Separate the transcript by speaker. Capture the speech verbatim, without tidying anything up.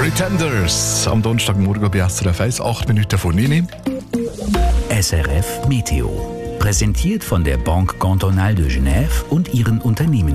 Speaker 1: Pretenders. Am Donnerstagmorgen bei S R F eins, acht Minuten vor neun.
Speaker 2: S R F Meteo. Präsentiert von der Banque Cantonale de Genève und ihren Unternehmen.